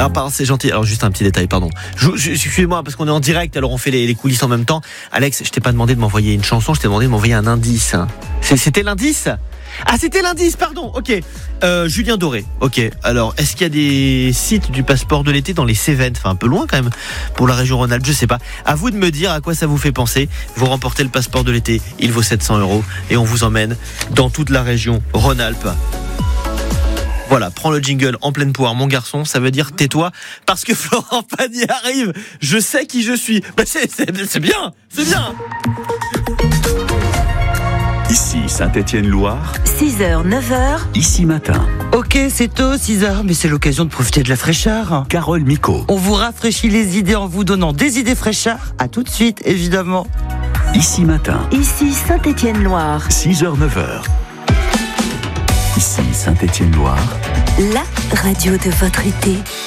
Alors, pardon, c'est gentil. Alors, juste un petit détail, pardon. Excusez-moi, parce qu'on est en direct, alors on fait les coulisses en même temps. Alex, je t'ai pas demandé de m'envoyer une chanson, je t'ai demandé de m'envoyer un indice. C'était l'indice ? Ah, c'était l'indice, pardon. Ok. Julien Doré. Ok. Alors, est-ce qu'il y a des sites du passeport de l'été dans les Cévennes ? Enfin, un peu loin quand même pour la région Rhône-Alpes. Je sais pas. À vous de me dire à quoi ça vous fait penser. Vous remportez le passeport de l'été. Il vaut 700 € et on vous emmène dans toute la région Rhône-Alpes. Voilà, prends le jingle en pleine poire, mon garçon, ça veut dire tais-toi, parce que Florent Pagny arrive, je sais qui je suis. Bah c'est bien, c'est bien. Ici Saint-Étienne-Loire, 6h, 9h, ici matin. Ok, c'est tôt, 6h, mais c'est l'occasion de profiter de la fraîcheur. Carole Micot, On vous rafraîchit les idées en vous donnant des idées fraîcheurs. À tout de suite, évidemment. ici matin, ici Saint-Étienne-Loire, 6h-9h. Ici Saint-Étienne-Loire, la radio de votre été.